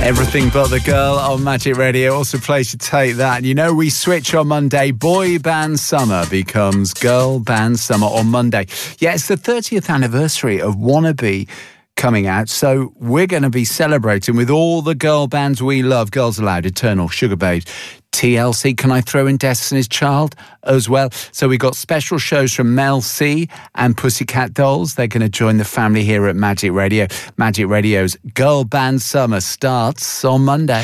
Everything But the Girl on Magic Radio also plays to take that. You know, we switch on Monday. Boy Band Summer becomes Girl Band Summer on Monday. Yeah, it's the 30th anniversary of Wannabe coming out, so we're going to be celebrating with all the girl bands we love. Girls Aloud, Eternal, Sugar Babes, TLC. Can I throw in Destiny's Child as well? So we got special shows from Mel C and Pussycat Dolls. They're going to join the family here at Magic Radio. Magic Radio's Girl Band Summer starts on Monday.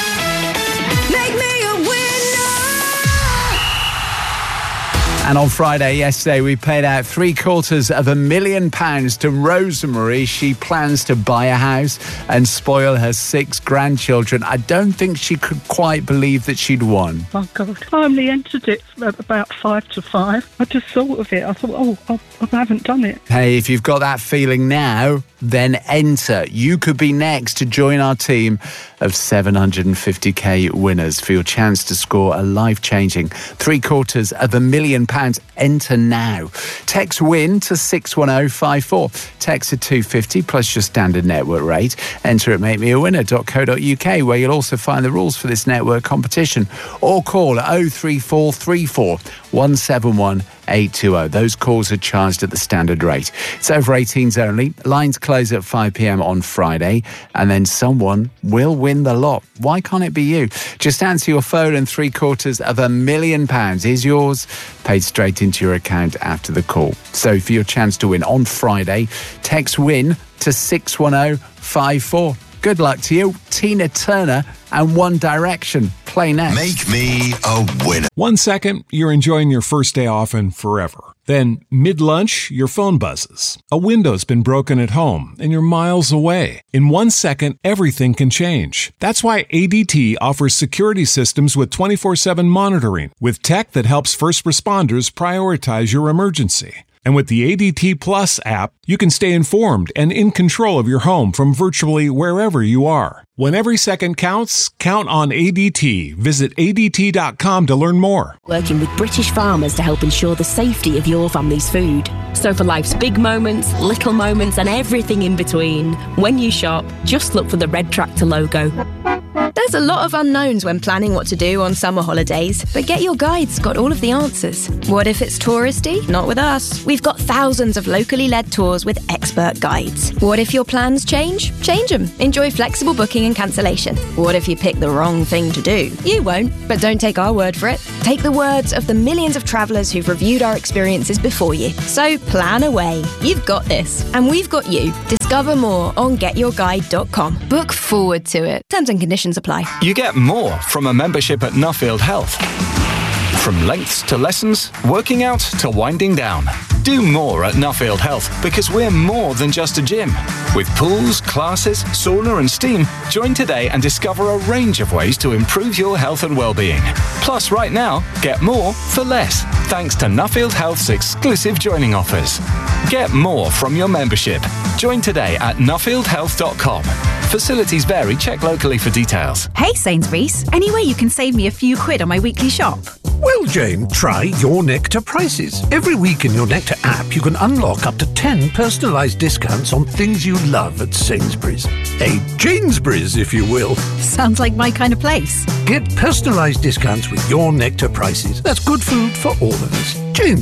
And on Friday, yesterday, we paid out £750,000 to Rosemary. She plans to buy a house and spoil her 6 grandchildren. I don't think she could quite believe that she'd won. Oh, God. I only entered it about 5 to 5. I just thought of it. I thought, I haven't done it. Hey, if you've got that feeling now, then enter. You could be next to join our team of 750k winners for your chance to score a life-changing £750,000. Enter now. Text WIN to 61054. Text to 250 plus your standard network rate. Enter at makemeawinner.co.uk, where you'll also find the rules for this network competition, or call 03434 171 820. Those calls are charged at the standard rate. It's over 18s only. Lines close at 5 p.m. on Friday, and then someone will win the lot. Why can't it be you? Just answer your phone and £750,000 is yours, paid straight into your account after the call. So for your chance to win on Friday, text WIN to 61054. Good luck to you. Tina Turner and One Direction. Play next. Make me a winner. 1 second, you're enjoying your first day off and forever. Then, mid-lunch, your phone buzzes. A window's been broken at home and you're miles away. In 1 second, everything can change. That's why ADT offers security systems with 24/7 monitoring, with tech that helps first responders prioritize your emergency. And with the ADT Plus app, you can stay informed and in control of your home from virtually wherever you are. When every second counts, count on ADT. Visit ADT.com to learn more. Working with British farmers to help ensure the safety of your family's food. So for life's big moments, little moments, and everything in between, when you shop, just look for the Red Tractor logo. There's a lot of unknowns when planning what to do on summer holidays, but Get Your Guide's got all of the answers. What if it's touristy? Not with us. We've got thousands of locally led tours with expert guides. What if your plans change? Change them. Enjoy flexible booking and cancellation. What if you pick the wrong thing to do? You won't, but don't take our word for it. Take the words of the millions of travellers who've reviewed our experiences before you. So plan away. You've got this, and we've got you. Discover more on getyourguide.com. Book forward to it. Terms and conditions apply. You get more from a membership at Nuffield Health. From lengths to lessons, working out to winding down. Do more at Nuffield Health because we're more than just a gym. With pools, classes, sauna and steam, join today and discover a range of ways to improve your health and well-being. Plus, right now, get more for less, thanks to Nuffield Health's exclusive joining offers. Get more from your membership. Join today at nuffieldhealth.com. Facilities vary. Check locally for details. Hey Sainsbury's, any way you can save me a few quid on my weekly shop? Well, Jane, try Your Nectar prices. Every week in Your Nectar app, you can unlock up to 10 personalised discounts on things you love at Sainsbury's. A Janesbury's, if you will. Sounds like my kind of place. Get personalised discounts with Your Nectar prices. That's good food for all of us.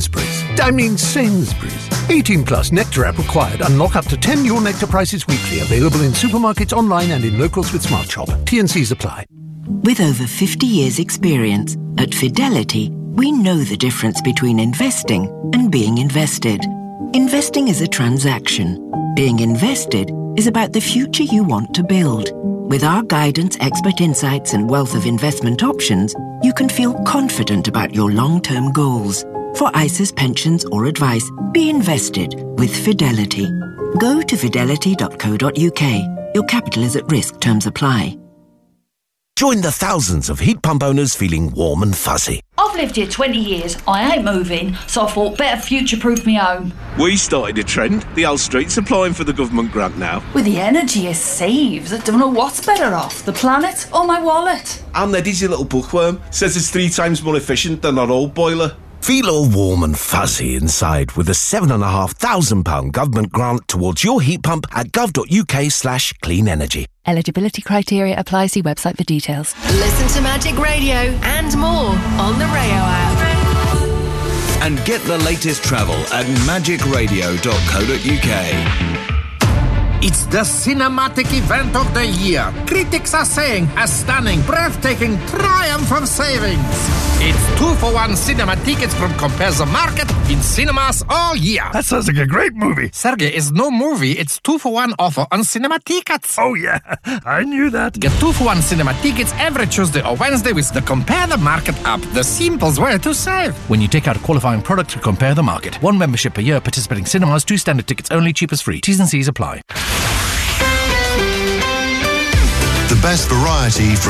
Sainsbury's. 18 plus, Nectar app required. Unlock up to 10 Your Nectar prices weekly. Available in supermarkets, online and in locals with Smart Shop. T&Cs apply. With over 50 years' experience, at Fidelity, we know the difference between investing and being invested. Investing is a transaction. Being invested is about the future you want to build. With our guidance, expert insights, and wealth of investment options, you can feel confident about your long-term goals. For ISAs, pensions, or advice, be invested with Fidelity. Go to fidelity.co.uk. Your capital is at risk. Terms apply. Join the thousands of heat pump owners feeling warm and fuzzy. I've lived here 20 years. I ain't moving, so I thought better future-proof me home. We started a trend. The Hull Street's applying for the government grant now. With the energy it saves, I don't know what's better off, the planet or my wallet. And their dizzy little bookworm says it's 3 times more efficient than our old boiler. Feel all warm and fuzzy inside with a £7,500 government grant towards your heat pump at gov.uk/clean energy. Eligibility criteria apply. See website for details. Listen to Magic Radio and more on the Rayo app. And get the latest travel at magicradio.co.uk. It's the cinematic event of the year. Critics are saying a stunning, breathtaking triumph of savings. It's 2-for-1 cinema tickets from Compare the Market in cinemas all year. That sounds like a great movie. Sergey, it's no movie. It's 2-for-1 offer on cinema tickets. Oh, yeah. I knew that. Get 2-for-1 cinema tickets every Tuesday or Wednesday with the Compare the Market app. The simplest way to save. When you take out a qualifying product to Compare the Market. 1 membership per year, participating cinemas, 2 standard tickets only, cheapest free. T's and C's apply. The best variety from